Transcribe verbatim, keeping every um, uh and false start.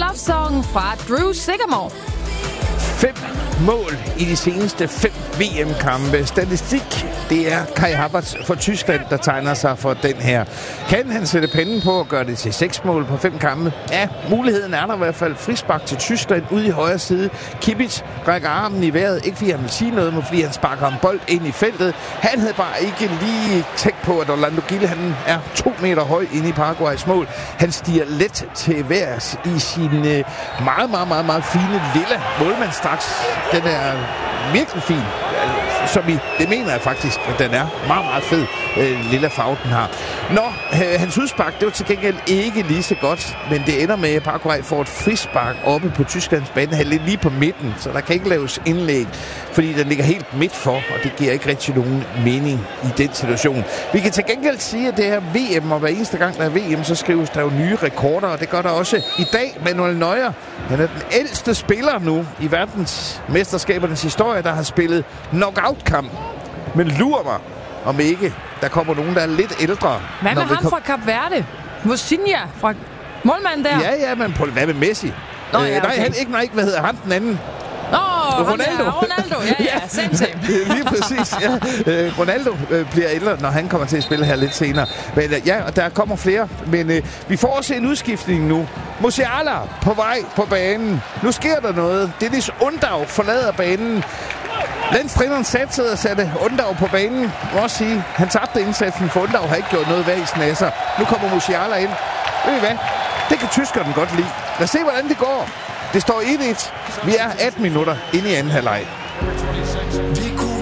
Love Song fra Drew Sigamore. Fem mål i de seneste fem V M-kampe. Statistik, det er Kai Havertz for Tyskland, der tegner sig for den her. Kan han sætte panden på og gøre det til seks mål på fem kampe? Ja, muligheden er der i hvert fald. Frispark til Tyskland ude i højre side. Kimmich rækker armen i vejret, ikke fordi han vil sige noget, men fordi han sparker en bold ind i feltet. Han havde bare ikke lige tænkt på, at Orlando Gil, han er to meter høj inde i Paraguays mål. Han stiger let til værs i sin øh, meget, meget, meget, meget fine lille målmandsdragt. Den er virkelig fin. Som i, det mener jeg faktisk, at den er meget, meget fed, øh, lille farve, den har. Nå, øh, hans udspark, det var til gengæld ikke lige så godt, men det ender med, at Paraguay får et frispark oppe på Tysklands banehalvdel lige på midten, så der kan ikke laves indlæg, fordi den ligger helt midt for, og det giver ikke rigtig nogen mening i den situation. Vi kan til gengæld sige, at det her V M, og hver eneste gang der er V M, så skrives der jo nye rekorder, og det gør der også i dag. Manuel Neuer, han er den ældste spiller nu i verdensmesterskabernes historie, der har spillet knockout-kamp. Men lurer mig, om ikke der kommer nogen, der er lidt ældre. Hvad med ham kom... fra Kap Verde? Mosinha fra målmanden der? Ja, ja, men på, hvad med Messi? Nå, ja, okay. øh, nej, han, ikke, nej, ikke, hvad hedder han den anden? Nå, Ronaldo. Ronaldo, ja, ja, same, same. Lige præcis, ja. Øh, Ronaldo øh, bliver ældre, når han kommer til at spille her lidt senere. Men øh, ja, og der kommer flere. Men øh, vi får også en udskiftning nu. Musiala på vej på banen. Nu sker der noget. Dennis Undav forlader banen. Landstræneren satte og satte Undav på banen. Jeg må også sige, han tabte indsatsen, for Undav har ikke gjort noget væsen af sig. Nu kommer Musiala ind. Ved I hvad? Det kan tyskerne godt lide. Lad os se, hvordan det går. Det står et et. Vi er atten minutter inde i anden halvleg. Vi kunne